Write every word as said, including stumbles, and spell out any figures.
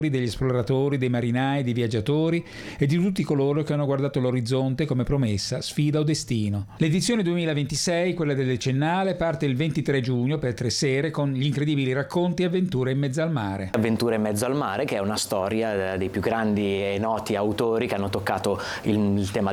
degli esploratori, dei marinai, dei viaggiatori e di tutti coloro che hanno guardato l'orizzonte come promessa, sfida o destino. L'edizione duemilaventisei, quella del decennale, parte il ventitré giugno per tre sere con gli incredibili racconti Avventure in mezzo al mare. Avventure in mezzo al mare, che è una storia dei più grandi e noti autori che hanno toccato il, il tema